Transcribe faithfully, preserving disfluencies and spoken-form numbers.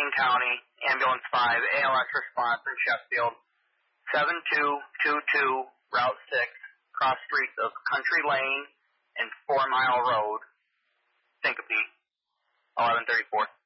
Kane County, Ambulance five, A L S response in Sheffield, seven two two two, Route six, cross streets of Country Lane and Four Mile Road, Syncope, eleven thirty-four.